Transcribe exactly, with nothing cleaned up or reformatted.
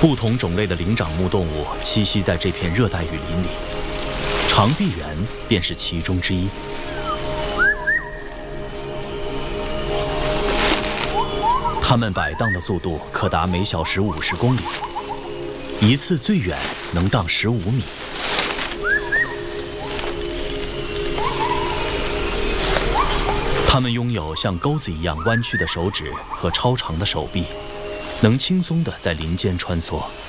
不同种类的灵长目动物栖息在这片热带雨林里，长臂猿便是其中之一。它们摆荡的速度可达每小时五十公里，一次最远能荡十五米。它们拥有像钩子一样弯曲的手指和超长的手臂，能轻松地在林间穿梭。